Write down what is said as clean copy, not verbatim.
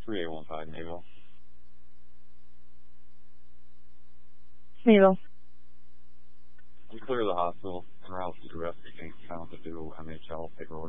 3815 Mayville. Mayville. We clear the hospital and route to the rest of the found to do MHL paperwork.